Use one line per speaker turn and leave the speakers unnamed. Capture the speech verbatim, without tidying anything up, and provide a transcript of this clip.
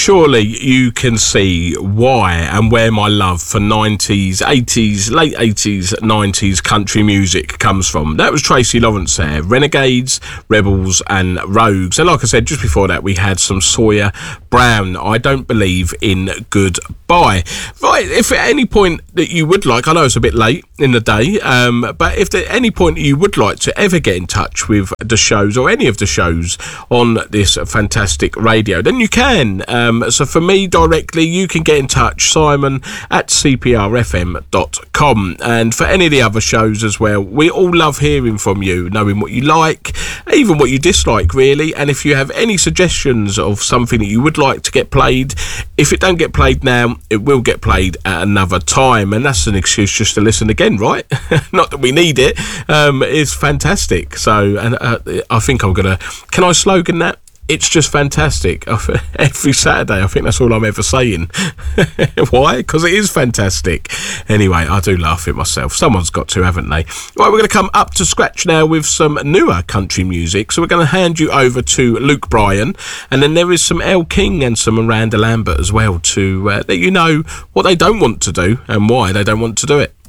surely you can see why and where my love for nineties, eighties, late eighties, nineties country music comes from. That was Tracy Lawrence there, Renegades, Rebels and Rogues. And like I said, just before that we had some Sawyer Brown, I Don't Believe in Goodbye. Right, if at any point that you would like, I know it's a bit late in the day, um, but if at any point you would like to ever get in touch with the shows or any of the shows on this fantastic radio, then you can. Um, so for me directly, you can get in touch, Simon at c p r f m dot com. And for any of the other shows as well, we all love hearing from you, knowing what you like, even what you dislike really. And if you have any suggestions of something that you would like to get played, if it don't get played now, it will get played at another time. And that's an excuse just to listen again, right? Not that we need it. Um, it's fantastic. So, and uh, I think I'm gonna, can I slogan that? It's just fantastic. Every Saturday, I think that's all I'm ever saying. Why? Because it is fantastic. Anyway, I do laugh at myself. Someone's got to, haven't they? Right, we're going to come up to scratch now with some newer country music. So we're going to hand you over to Luke Bryan. And then there is some Elle King and some Miranda Lambert as well to uh, let you know what they don't want to do and why they don't want to do it.